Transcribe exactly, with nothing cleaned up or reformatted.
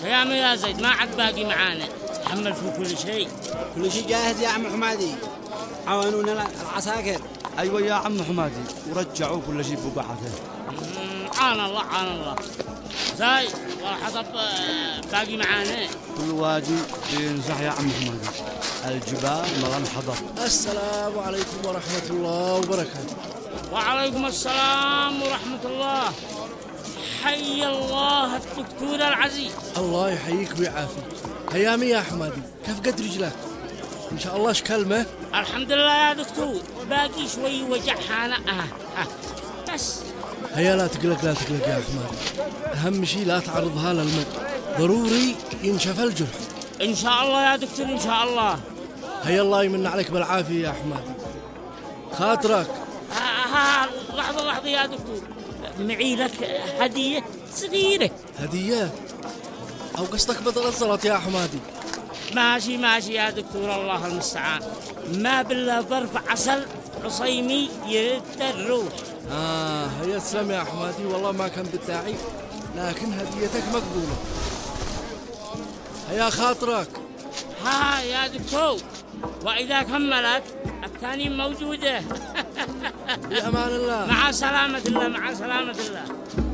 يا ما يا زيد ما عاد باقي معانا، حمل في كل شيء. كل شيء جاهز يا عم حمادي، عاونونا العساكر. أيوة يا عم حمادي، ورجعوا كل شيء بقعته. عان الله عان الله. زايد والحطب باقي معانا. كل وادي بينزح يا عم حمادي، الجبال ملان حضر. السلام عليكم ورحمة الله وبركاته. وعليكم السلام ورحمة الله. حي الله الدكتور العزيز. الله يحييك ويعافيك. هيامي يا حمادي، كيف قد رجلك؟ إن شاء الله شكلمة. الحمد لله يا دكتور، باقي شوي وجع حالة آه. آه. بس هيا لا تقلق لا تقلق يا حمادي، أهم شيء لا تعرضها للماء، ضروري ينشف الجرح. إن شاء الله يا دكتور إن شاء الله. هيا الله يمن عليك بالعافية يا حمادي. خاطرك. ها ها لحظة لحظة يا دكتور، معي لك هدية صغيرة. هدية؟ أو قصدك بدل الزلط يا حمادي؟ ماشي ماشي يا دكتور، الله المستعان. ما بالله ظرف عسل عصيمي يرد الروح. آه هيا تسلم يا حمادي، والله ما كان بالداعي، لكن هديتك مقبولة. هيا خاطرك. ها يا دكتور، وإذا كملت الثاني موجودة. بأمان الله. مع سلامة الله مع سلامة الله.